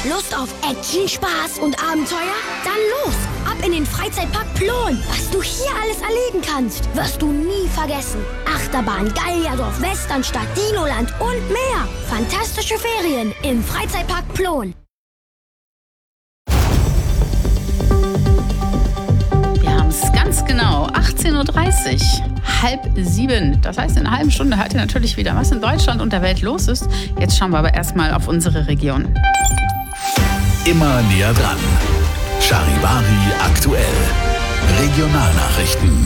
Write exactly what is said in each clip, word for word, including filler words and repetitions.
Lust auf Action, Spaß und Abenteuer? Dann los! Ab in den Freizeitpark Plon. Was du hier alles erleben kannst, wirst du nie vergessen. Achterbahn, Gallierdorf, Westernstadt, Dinoland und mehr. Fantastische Ferien im Freizeitpark Plon. Wir haben es ganz genau, achtzehn Uhr dreißig, halb sieben. Das heißt, in einer halben Stunde hört ihr natürlich wieder, was in Deutschland und der Welt los ist. Jetzt schauen wir aber erstmal auf unsere Region. Immer näher dran. Charivari aktuell. Regionalnachrichten.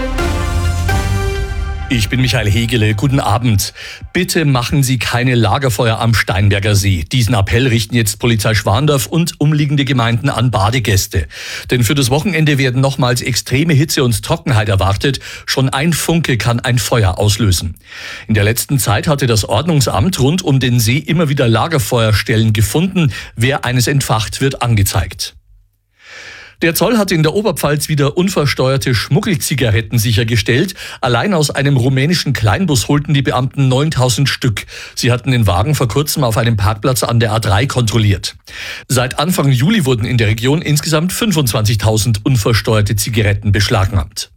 Ich bin Michael Hegele. Guten Abend. Bitte machen Sie keine Lagerfeuer am Steinberger See. Diesen Appell richten jetzt Polizei Schwandorf und umliegende Gemeinden an Badegäste. Denn für das Wochenende werden nochmals extreme Hitze und Trockenheit erwartet. Schon ein Funke kann ein Feuer auslösen. In der letzten Zeit hatte das Ordnungsamt rund um den See immer wieder Lagerfeuerstellen gefunden. Wer eines entfacht, wird angezeigt. Der Zoll hat in der Oberpfalz wieder unversteuerte Schmuggelzigaretten sichergestellt. Allein aus einem rumänischen Kleinbus holten die Beamten neuntausend Stück. Sie hatten den Wagen vor kurzem auf einem Parkplatz an der A drei kontrolliert. Seit Anfang Juli wurden in der Region insgesamt fünfundzwanzigtausend unversteuerte Zigaretten beschlagnahmt.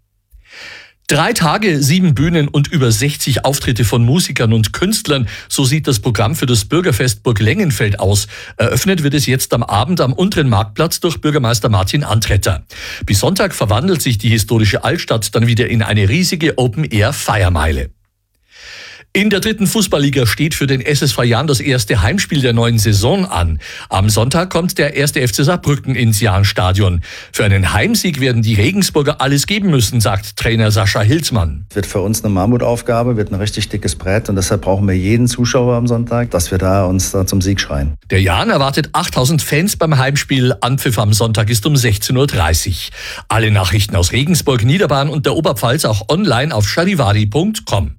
Drei Tage, sieben Bühnen und über sechzig Auftritte von Musikern und Künstlern. So sieht das Programm für das Bürgerfest Burg Lengenfeld aus. Eröffnet wird es jetzt am Abend am unteren Marktplatz durch Bürgermeister Martin Antretter. Bis Sonntag verwandelt sich die historische Altstadt dann wieder in eine riesige Open-Air-Feiermeile. In der dritten Fußballliga steht für den S S V Jahn das erste Heimspiel der neuen Saison an. Am Sonntag kommt der erste F C Saarbrücken ins Jahnstadion. Für einen Heimsieg werden die Regensburger alles geben müssen, sagt Trainer Sascha Hilsmann. Wird für uns eine Mammutaufgabe, wird ein richtig dickes Brett und deshalb brauchen wir jeden Zuschauer am Sonntag, dass wir da uns da zum Sieg schreien. Der Jahn erwartet achttausend Fans beim Heimspiel. Anpfiff am Sonntag ist um sechzehn Uhr dreißig. Alle Nachrichten aus Regensburg, Niederbayern und der Oberpfalz auch online auf charivari punkt com.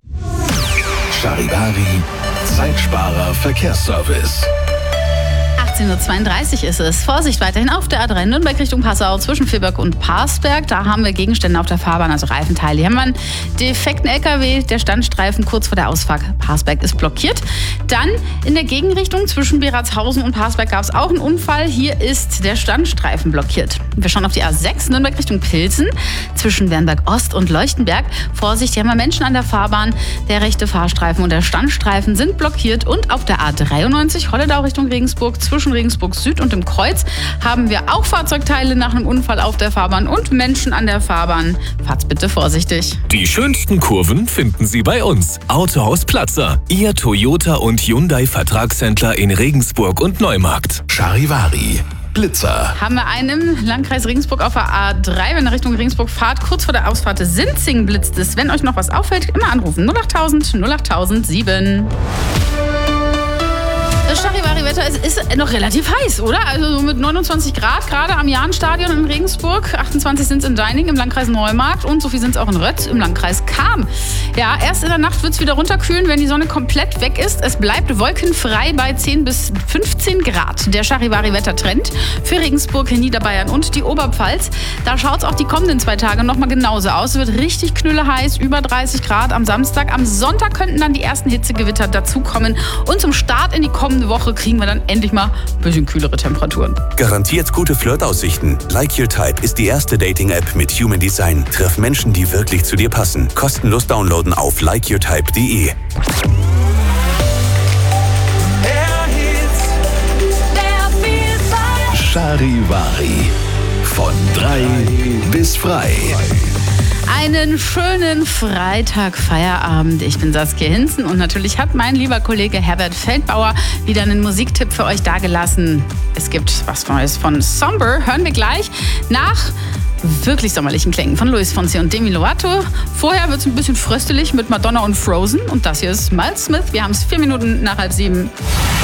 Charivari, Zeitsparer Verkehrsservice. achtzehn Uhr zweiunddreißig ist es. Vorsicht weiterhin auf der A drei Nürnberg Richtung Passau zwischen Villberg und Parsberg. Da haben wir Gegenstände auf der Fahrbahn, also Reifenteile. Hier haben wir einen defekten L K W. Der Standstreifen kurz vor der Ausfahrt Parsberg ist blockiert. Dann in der Gegenrichtung zwischen Beratshausen und Parsberg gab es auch einen Unfall. Hier ist der Standstreifen blockiert. Wir schauen auf die A sechs Nürnberg Richtung Pilsen zwischen Wernberg Ost und Leuchtenberg. Vorsicht, hier haben wir Menschen an der Fahrbahn. Der rechte Fahrstreifen und der Standstreifen sind blockiert. Und auf der A dreiundneunzig Holledau Richtung Regensburg zwischen Regensburg Süd und dem Kreuz haben wir auch Fahrzeugteile nach einem Unfall auf der Fahrbahn und Menschen an der Fahrbahn. Fahrt's bitte vorsichtig. Die schönsten Kurven finden Sie bei uns. Autohaus Platzer, Ihr Toyota und Hyundai Vertragshändler in Regensburg und Neumarkt. Charivari, Blitzer. Haben wir einen im Landkreis Regensburg auf der A drei, wenn ihr Richtung Regensburg fahrt, kurz vor der Ausfahrt Sinzing blitzt es. Wenn euch noch was auffällt, immer anrufen. null achttausend null achttausend sieben. Das Charivari-Wetter ist, ist noch relativ heiß, oder? Also so mit neunundzwanzig Grad, gerade am Jahnstadion in Regensburg. achtundzwanzig sind es in Deining im Landkreis Neumarkt und so viel sind es auch in Rötz im Landkreis Cham. Ja, erst in der Nacht wird es wieder runterkühlen, wenn die Sonne komplett weg ist. Es bleibt wolkenfrei bei zehn bis fünfzehn Grad. Der Charivari-Wettertrend für Regensburg, Niederbayern und die Oberpfalz. Da schaut es auch die kommenden zwei Tage nochmal genauso aus. Es wird richtig knülleheiß, über dreißig Grad am Samstag. Am Sonntag könnten dann die ersten Hitzegewitter dazukommen. Und zum Start in die kommende Woche kriegen wir dann endlich mal ein bisschen kühlere Temperaturen. Garantiert gute Flirtaussichten. Like Your Type ist die erste Dating-App mit Human Design. Treff Menschen, die wirklich zu dir passen. Kostenlos downloaden auf like your type punkt de. Charivari, von drei bis frei. Einen schönen Freitag-Feierabend. Ich bin Saskia Hinzen und natürlich hat mein lieber Kollege Herbert Feldbauer wieder einen Musiktipp für euch dagelassen. Es gibt was Neues von Somber. Hören wir gleich nach wirklich sommerlichen Klängen von Luis Fonsi und Demi Lovato. Vorher wird es ein bisschen fröstelig mit Madonna und Frozen. Und das hier ist Miles Smith. Wir haben es vier Minuten nach halb sieben.